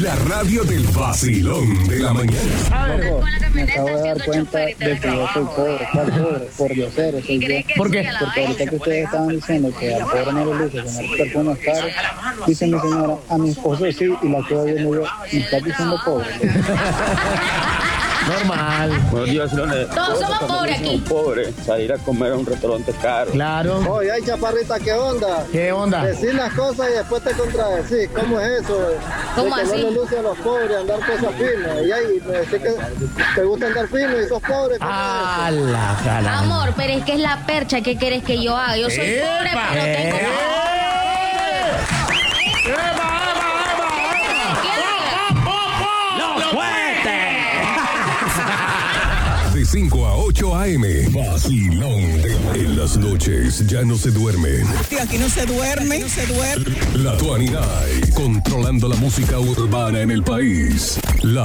La radio del vacilón de la mañana. Me acabo de dar cuenta de que yo soy pobre. ¿Cuál pobre? Por diosero soy yo. ¿Por qué? Porque ahorita que ustedes estaban diciendo que al pobre no le luce tener perfumes caros, dice mi señora, a mi esposo sí, y la quedo viendo yo, ¿me estás diciendo pobre? Normal. Buenos días, Leones. Todos somos pobres aquí. Pobres, salir a comer a un restaurante caro. Claro. Oye, ay, chaparrita, ¿qué onda? ¿Qué onda? Decir las cosas y después te contradecir. ¿Cómo es eso? ¿Cómo de que así? no le luce a los pobres andar cosas firmes. Y ahí me decís que te gusta andar firme y sos pobre. ¿cómo ¡A la cara! Amor, pero es que es la percha. ¿Qué quieres que yo haga? Yo soy pobre, pero tengo... De 5 a 8 a.m. Vacilón en las noches ya no se duermen. Aquí no se duerme, La 29, controlando la música urbana en el país. La